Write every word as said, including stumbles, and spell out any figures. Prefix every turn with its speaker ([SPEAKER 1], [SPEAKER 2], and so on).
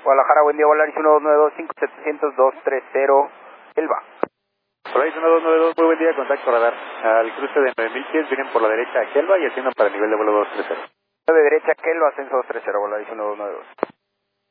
[SPEAKER 1] Guadalajara, buen día, Volaris uno dos nueve dos, cinco setecientos, dos tres cero, Elba.
[SPEAKER 2] Volaris uno dos nueve dos, muy buen día, contacto radar. Al cruce de nueve mil pies, vienen por la derecha a Kelva y asciendan para el nivel de vuelo dos tres cero.
[SPEAKER 1] De derecha, Kelva, ascenso dos tres cero, Volaris uno dos nueve dos.